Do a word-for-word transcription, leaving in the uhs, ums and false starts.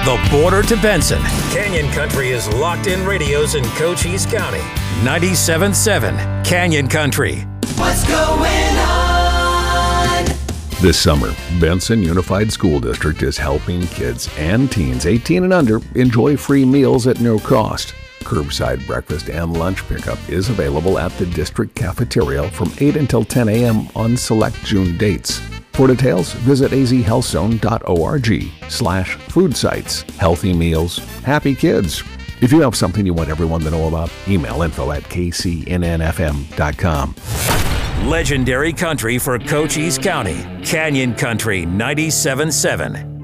the border to Benson. Canyon Country is locked in radios in Cochise County. ninety-seven point seven Canyon Country. What's going on? This summer, Benson Unified School District is helping kids and teens eighteen and under enjoy free meals at no cost. Curbside breakfast and lunch pickup is available at the district cafeteria from eight until ten a.m. on select June dates. For details, visit azhealthzone.org slash food sites. Healthy meals, happy kids. If you have something you want everyone to know about, email info at k c n n f m dot com. Legendary country for Cochise County. Canyon Country ninety-seven point seven.